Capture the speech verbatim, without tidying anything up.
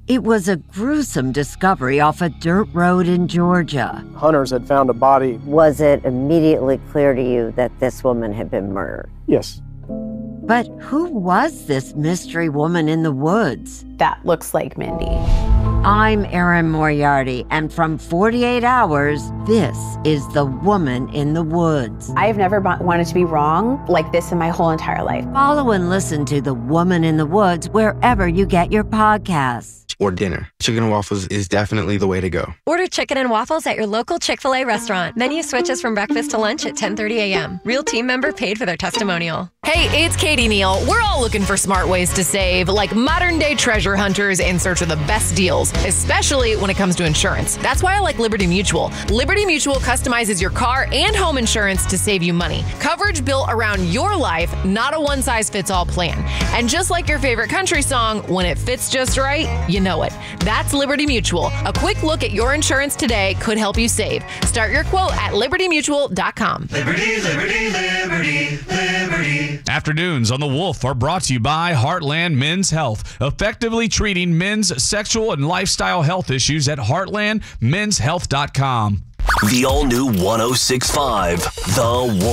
It was a gruesome discovery off a dirt road in Georgia. Hunters had found a body. Was it immediately clear to you that this woman had been murdered? Yes. But who was this mystery woman in the woods? That looks like Mindy. I'm Erin Moriarty, and from forty-eight hours, this is The Woman in the Woods. I've never wanted to be wrong like this in my whole entire life. Follow and listen to The Woman in the Woods wherever you get your podcasts. Or dinner. Chicken and waffles is definitely the way to go. Order chicken and waffles at your local Chick-fil-A restaurant. Menu switches from breakfast to lunch at ten thirty a.m. Real team member paid for their testimonial. Hey, it's Katie Neal. We're all looking for smart ways to save, like modern-day treasure hunters in search of the best deals, especially when it comes to insurance. That's why I like Liberty Mutual. Liberty Mutual customizes your car and home insurance to save you money. Coverage built around your life, not a one-size-fits-all plan. And just like your favorite country song, when it fits just right, you know it. That's Liberty Mutual. A quick look at your insurance today could help you save. Start your quote at liberty mutual dot com. Liberty, liberty, liberty, liberty. Afternoons on The Wolf are brought to you by Heartland Men's Health, effectively treating men's sexual and lifestyle health issues at heartland men's health dot com. The all-new one oh six point five, The Wolf.